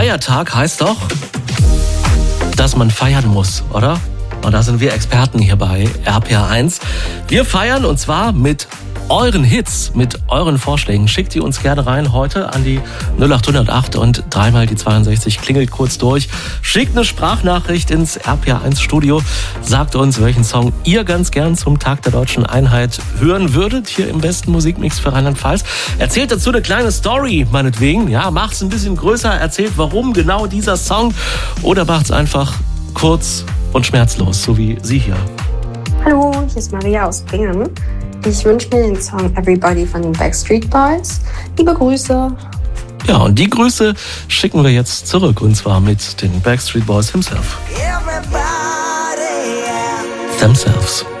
Feiertag heißt doch, dass man feiern muss, oder? Und da sind wir Experten hier bei RPR1. Wir feiern und zwar mit euren Hits, mit euren Vorschlägen. Schickt die uns gerne rein heute an die 0808 und dreimal die 62. Klingelt kurz durch. Schickt eine Sprachnachricht ins RPR1-Studio. Sagt uns, welchen Song ihr ganz gern zum Tag der Deutschen Einheit hören würdet, hier im besten Musikmix für Rheinland-Pfalz. Erzählt dazu eine kleine Story, meinetwegen. Ja, macht's ein bisschen größer, erzählt, warum genau dieser Song. Oder macht's einfach kurz und schmerzlos, so wie sie hier. Hallo, hier ist Maria aus Bingen. Ich wünsche mir den Song Everybody von den Backstreet Boys. Liebe Grüße. Ja, und die Grüße schicken wir jetzt zurück, und zwar mit den Backstreet Boys themselves.